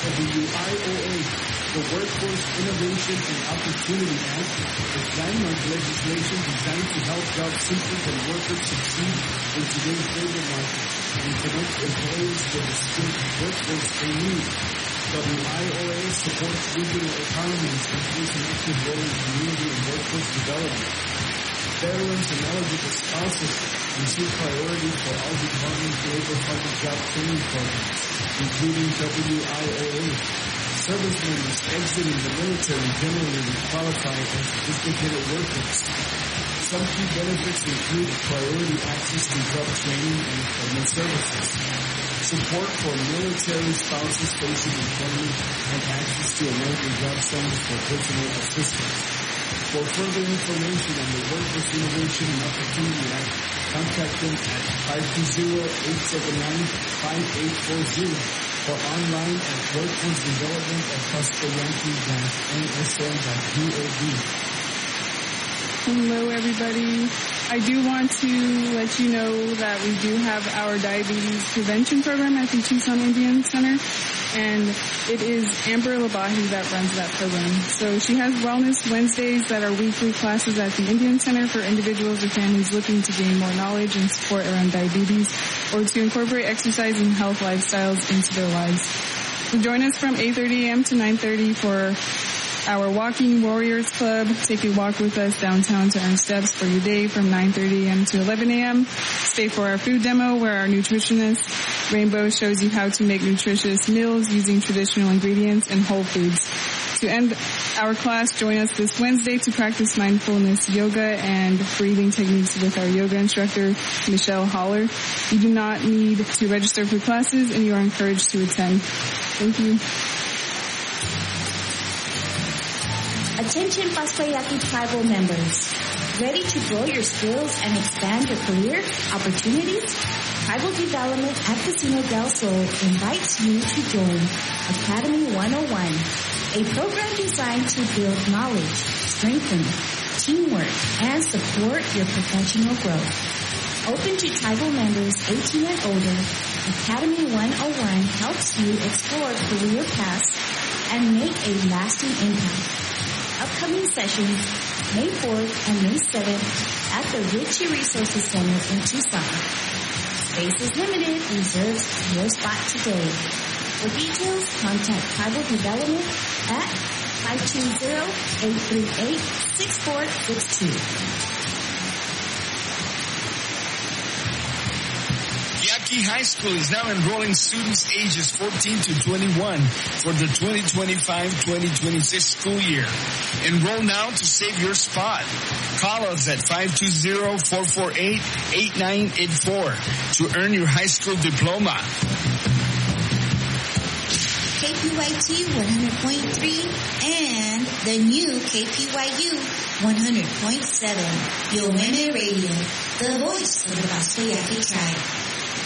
WIOA, the Workforce Innovation and Opportunity Act, is landmark legislation designed to help job seekers and workers succeed in today's labor market and connect employers with the skilled workforce they need. WIOA supports regional economies and plays an active role in community and workforce development. Veterans and eligible spouses receive priority for all department labor-funded job training programs, including WIOA. Service members exiting the military generally qualify as sophisticated workers. Some key benefits include priority access to job training and employment services, support for military spouses facing employment, and access to American Job Centers for personal assistance. For further information on the Workforce Innovation and Opportunity Act, contact them at 520-879-5840 or online at workforcedevelopment@pascoyankee-nsn.gov. Hello, everybody. I do want to let you know that we do have our diabetes prevention program at the Tucson Indian Center, and it is Amber Labahi that runs that program. So she has Wellness Wednesdays that are weekly classes at the Indian Center for individuals or families looking to gain more knowledge and support around diabetes or to incorporate exercise and health lifestyles into their lives. So join us from 8:30 a.m. to 9:30 for our Walking Warriors Club. Take a walk with us downtown to earn steps for your day from 9:30 a.m. to 11 a.m. Stay for our food demo where our nutritionist Rainbow shows you how to make nutritious meals using traditional ingredients and whole foods. To end our class, join us this Wednesday to practice mindfulness yoga and breathing techniques with our yoga instructor, Michelle Holler. You do not need to register for classes and you are encouraged to attend. Thank you. Attention Pascoyaki tribal members. Ready to grow your skills and expand your career opportunities? Tribal Development at Casino del Sol invites you to join Academy 101, a program designed to build knowledge, strengthen teamwork, and support your professional growth. Open to tribal members 18 and older, Academy 101 helps you explore career paths and make a lasting impact. Upcoming sessions, May 4th and May 7th at the Ritchie Resources Center in Tucson. Space is limited. Reserve your spot today. For details, contact Tribal Development at 520-838-6462. Yaqui High School is now enrolling students ages 14 to 21 for the 2025-2026 school year. Enroll now to save your spot. Call us at 520-448-8984 to earn your high school diploma. KPYT 100.3 and the new KPYU 100.7. Yomeme Radio, the voice of the Pascoyaki tribe.